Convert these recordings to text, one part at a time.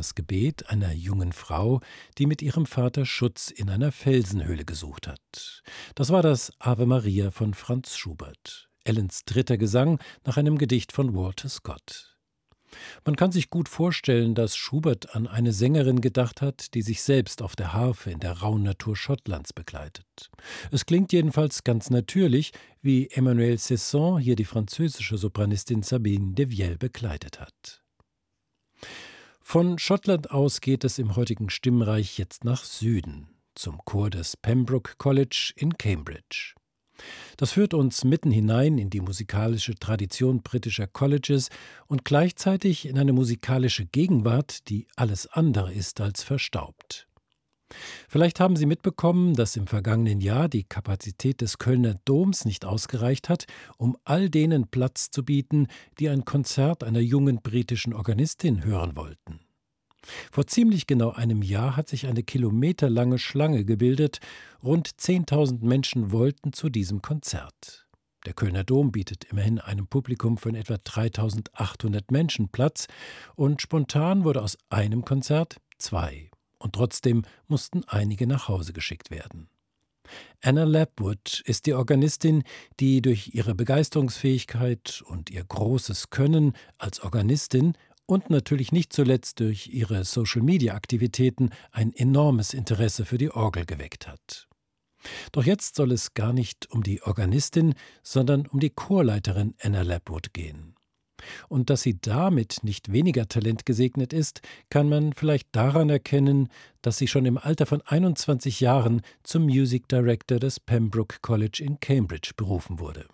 das Gebet einer jungen Frau, die mit ihrem Vater Schutz in einer Felsenhöhle gesucht hat. Das war das Ave Maria von Franz Schubert, Ellens dritter Gesang nach einem Gedicht von Walter Scott. Man kann sich gut vorstellen, dass Schubert an eine Sängerin gedacht hat, die sich selbst auf der Harfe in der rauen Natur Schottlands begleitet. Es klingt jedenfalls ganz natürlich, wie Emmanuelle Cesson hier die französische Sopranistin Sabine de Viel begleitet hat. Von Schottland aus geht es im heutigen Stimmreich jetzt nach Süden, zum Chor des Pembroke College in Cambridge. Das führt uns mitten hinein in die musikalische Tradition britischer Colleges und gleichzeitig in eine musikalische Gegenwart, die alles andere ist als verstaubt. Vielleicht haben Sie mitbekommen, dass im vergangenen Jahr die Kapazität des Kölner Doms nicht ausgereicht hat, um all denen Platz zu bieten, die ein Konzert einer jungen britischen Organistin hören wollten. Vor ziemlich genau einem Jahr hat sich eine kilometerlange Schlange gebildet. Rund 10.000 Menschen wollten zu diesem Konzert. Der Kölner Dom bietet immerhin einem Publikum von etwa 3.800 Menschen Platz und spontan wurde aus einem Konzert 2. Und trotzdem mussten einige nach Hause geschickt werden. Anna Lapwood ist die Organistin, die durch ihre Begeisterungsfähigkeit und ihr großes Können als Organistin und natürlich nicht zuletzt durch ihre Social-Media-Aktivitäten ein enormes Interesse für die Orgel geweckt hat. Doch jetzt soll es gar nicht um die Organistin, sondern um die Chorleiterin Anna Lapwood gehen. Und dass sie damit nicht weniger Talent gesegnet ist, kann man vielleicht daran erkennen, dass sie schon im Alter von 21 Jahren zum Music Director des Pembroke College in Cambridge berufen wurde.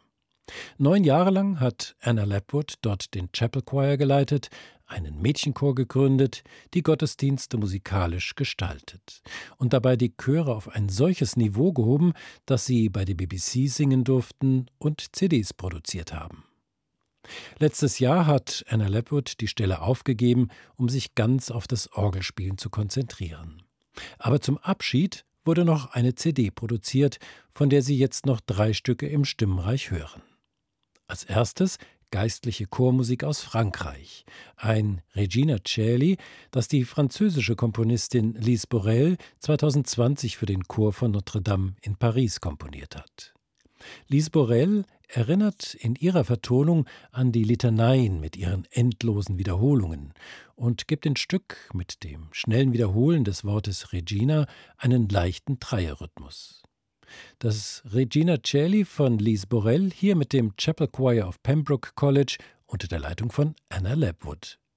9 Jahre lang hat Anna Lapwood dort den Chapel Choir geleitet, einen Mädchenchor gegründet, die Gottesdienste musikalisch gestaltet und dabei die Chöre auf ein solches Niveau gehoben, dass sie bei der BBC singen durften und CDs produziert haben. Letztes Jahr hat Anna Lapwood die Stelle aufgegeben, um sich ganz auf das Orgelspielen zu konzentrieren. Aber zum Abschied wurde noch eine CD produziert, von der Sie jetzt noch 3 Stücke im Stimmreich hören. Als erstes geistliche Chormusik aus Frankreich, ein Regina Coeli, das die französische Komponistin Lise Borel 2020 für den Chor von Notre-Dame in Paris komponiert hat. Lise Borel erinnert in ihrer Vertonung an die Litaneien mit ihren endlosen Wiederholungen und gibt dem Stück mit dem schnellen Wiederholen des Wortes Regina einen leichten Dreierrhythmus. Das Regina Coeli von Lise Borel hier mit dem Chapel Choir of Pembroke College unter der Leitung von Anna Lapwood